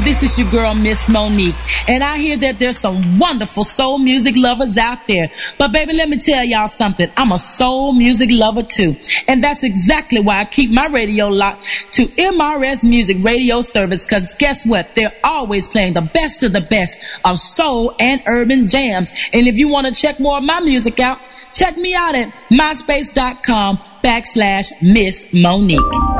this is your girl, Miss Monique. And I hear that there's some wonderful soul music lovers out there. But baby, let me tell y'all something. I'm a soul music lover too. And that's exactly why I keep my radio locked to MRS Music Radio Service. Cause guess what? They're always playing the best of the best of soul and urban jams. And if you want to check more of my music out, check me out at myspace.com/Miss Monique.